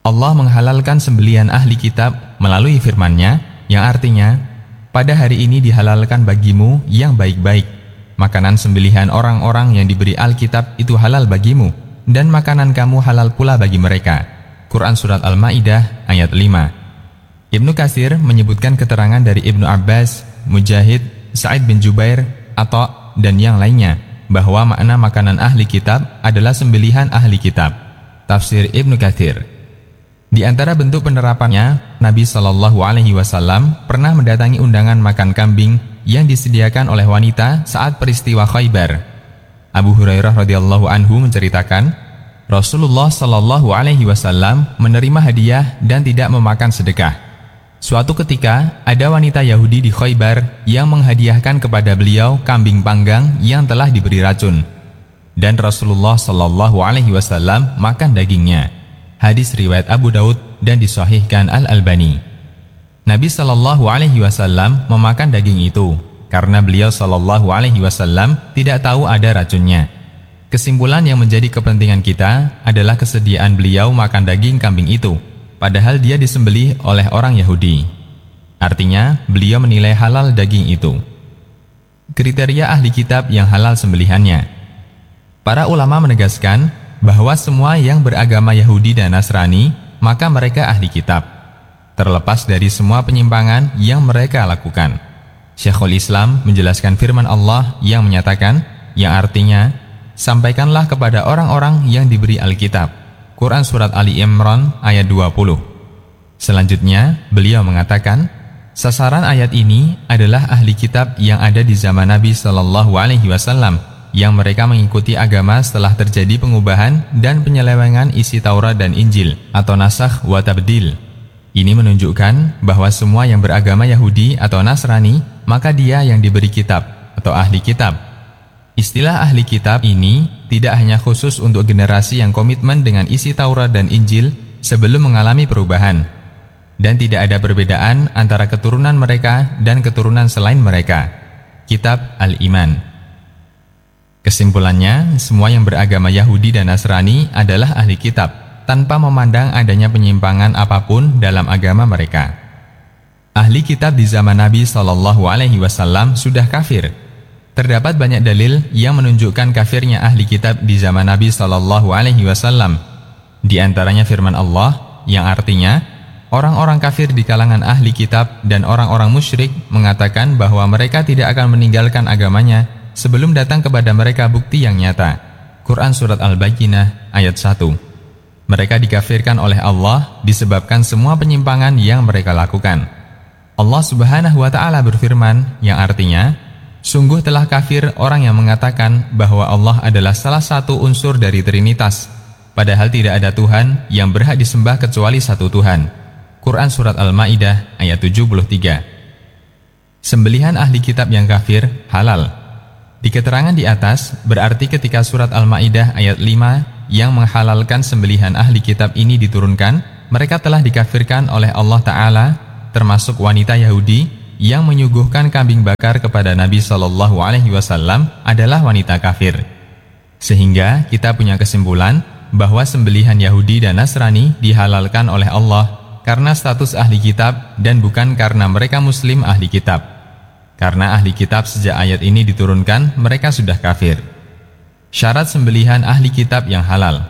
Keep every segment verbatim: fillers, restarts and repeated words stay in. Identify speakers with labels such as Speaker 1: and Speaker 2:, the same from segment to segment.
Speaker 1: Allah menghalalkan sembelihan ahli kitab melalui firman-Nya yang artinya, pada hari ini dihalalkan bagimu yang baik-baik. Makanan sembelihan orang-orang yang diberi Alkitab itu halal bagimu, dan makanan kamu halal pula bagi mereka. Quran Surat Al-Ma'idah ayat lima. Ibnu Katsir menyebutkan keterangan dari Ibnu Abbas, Mujahid, Sa'id bin Jubair, Atha, dan yang lainnya, bahwa makna makanan ahli kitab adalah sembelihan ahli kitab. Tafsir Ibnu Katsir. Di antara bentuk penerapannya, Nabi Shallallahu Alaihi Wasallam pernah mendatangi undangan makan kambing yang disediakan oleh wanita saat peristiwa Khaybar. Abu Hurairah radhiyallahu anhu menceritakan, Rasulullah Shallallahu Alaihi Wasallam menerima hadiah dan tidak memakan sedekah. Suatu ketika, ada wanita Yahudi di Khaybar yang menghadiahkan kepada beliau kambing panggang yang telah diberi racun, dan Rasulullah Shallallahu Alaihi Wasallam makan dagingnya. Hadis riwayat Abu Daud dan disahihkan Al-Albani. Nabi Shallallahu Alaihi Wasallam memakan daging itu karena beliau Shallallahu Alaihi Wasallam tidak tahu ada racunnya. Kesimpulan yang menjadi kepentingan kita adalah kesediaan beliau makan daging kambing itu, padahal dia disembelih oleh orang Yahudi. Artinya, beliau menilai halal daging itu. Kriteria ahli kitab yang halal sembelihannya. Para ulama menegaskan bahwa semua yang beragama Yahudi dan Nasrani, maka mereka ahli kitab, terlepas dari semua penyimpangan yang mereka lakukan. Syekhul Islam menjelaskan firman Allah yang menyatakan, yang artinya, sampaikanlah kepada orang-orang yang diberi Alkitab. Quran Surat Ali Imran ayat dua puluh. Selanjutnya, beliau mengatakan, sasaran ayat ini adalah ahli kitab yang ada di zaman Nabi Shallallahu Alaihi Wasallam, yang mereka mengikuti agama setelah terjadi pengubahan dan penyelewengan isi Taurat dan Injil atau nasakh wa tabdil. Ini menunjukkan bahwa semua yang beragama Yahudi atau Nasrani, maka dia yang diberi kitab atau ahli kitab. Istilah ahli kitab ini tidak hanya khusus untuk generasi yang komitmen dengan isi Taurat dan Injil sebelum mengalami perubahan, dan tidak ada perbedaan antara keturunan mereka dan keturunan selain mereka. Kitab Al-Iman. Kesimpulannya, semua yang beragama Yahudi dan Nasrani adalah ahli kitab, tanpa memandang adanya penyimpangan apapun dalam agama mereka. Ahli kitab di zaman Nabi Shallallahu Alaihi Wasallam sudah kafir. Terdapat banyak dalil yang menunjukkan kafirnya ahli kitab di zaman Nabi Shallallahu Alaihi Wasallam. Di antaranya firman Allah, yang artinya, orang-orang kafir di kalangan ahli kitab dan orang-orang musyrik mengatakan bahwa mereka tidak akan meninggalkan agamanya sebelum datang kepada mereka bukti yang nyata. Quran Surat Al-Baqarah ayat satu. Mereka dikafirkan oleh Allah disebabkan semua penyimpangan yang mereka lakukan. Allah Subhanahu wa Ta'ala berfirman, yang artinya, sungguh telah kafir orang yang mengatakan bahwa Allah adalah salah satu unsur dari Trinitas, padahal tidak ada Tuhan yang berhak disembah kecuali satu Tuhan. Quran Surat Al-Ma'idah ayat tujuh puluh tiga. Sembelihan ahli kitab yang kafir halal. Di keterangan di atas, berarti ketika surat Al-Ma'idah ayat lima yang menghalalkan sembelihan ahli kitab ini diturunkan, mereka telah dikafirkan oleh Allah Ta'ala, termasuk wanita Yahudi yang menyuguhkan kambing bakar kepada Nabi Shallallahu Alaihi Wasallam adalah wanita kafir. Sehingga kita punya kesimpulan bahwa sembelihan Yahudi dan Nasrani dihalalkan oleh Allah karena status ahli kitab dan bukan karena mereka muslim ahli kitab. Karena ahli kitab sejak ayat ini diturunkan, mereka sudah kafir. Syarat sembelihan ahli kitab yang halal.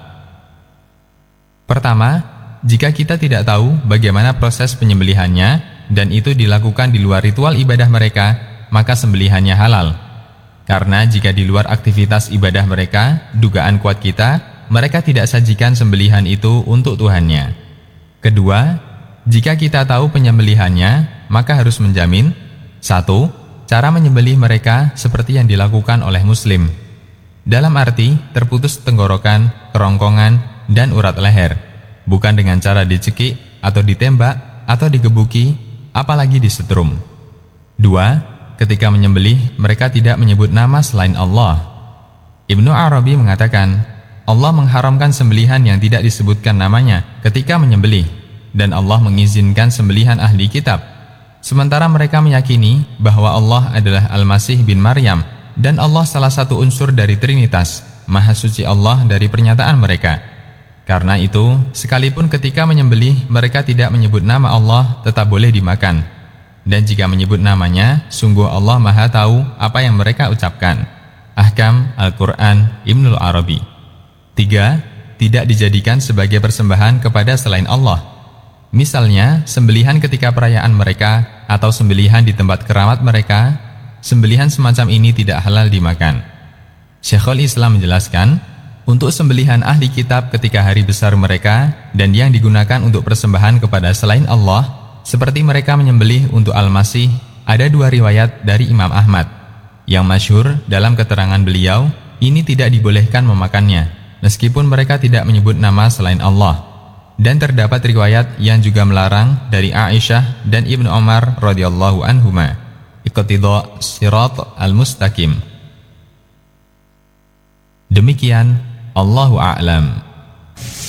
Speaker 1: Pertama, jika kita tidak tahu bagaimana proses penyembelihannya dan itu dilakukan di luar ritual ibadah mereka, maka sembelihannya halal. Karena jika di luar aktivitas ibadah mereka, dugaan kuat kita, mereka tidak sajikan sembelihan itu untuk Tuhannya. Kedua, jika kita tahu penyembelihannya, maka harus menjamin, satu, cara menyembelih mereka seperti yang dilakukan oleh muslim. Dalam arti, terputus tenggorokan, kerongkongan, dan urat leher. Bukan dengan cara dicekik, atau ditembak, atau digebuki, apalagi disetrum. Dua, ketika menyembelih, mereka tidak menyebut nama selain Allah. Ibnu Arabi mengatakan, Allah mengharamkan sembelihan yang tidak disebutkan namanya ketika menyembelih, dan Allah mengizinkan sembelihan ahli kitab. Sementara mereka meyakini bahwa Allah adalah Al-Masih bin Maryam dan Allah salah satu unsur dari Trinitas, Maha Suci Allah dari pernyataan mereka. Karena itu, sekalipun ketika menyembelih mereka tidak menyebut nama Allah, tetap boleh dimakan. Dan jika menyebut namanya, sungguh Allah Maha tahu apa yang mereka ucapkan. Ahkam Al-Quran Ibnul Arabi. Tiga. Tidak dijadikan sebagai persembahan kepada selain Allah. Misalnya, sembelihan ketika perayaan mereka atau sembelihan di tempat keramat mereka, sembelihan semacam ini tidak halal dimakan. Syekhul Islam menjelaskan, untuk sembelihan ahli kitab ketika hari besar mereka dan yang digunakan untuk persembahan kepada selain Allah, seperti mereka menyembelih untuk Al-Masih, ada dua riwayat dari Imam Ahmad. Yang masyhur dalam keterangan beliau, ini tidak dibolehkan memakannya, meskipun mereka tidak menyebut nama selain Allah. Dan terdapat riwayat yang juga melarang dari Aisyah dan Ibnu Umar radhiyallahu anhuma. Iqtidha sirat al-mustaqim. Demikian, Allahu a'lam.